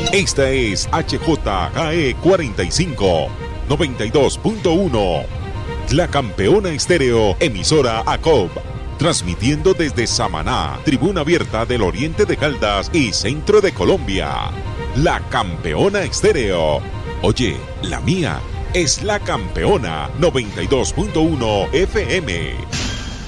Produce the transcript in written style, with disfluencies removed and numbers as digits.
Esta es HJKE 45, 92.1. La Campeona Estéreo, emisora ACOB. Transmitiendo desde Samaná, tribuna abierta del oriente de Caldas y centro de Colombia. La Campeona Estéreo. Oye, la mía es La Campeona 92.1 FM.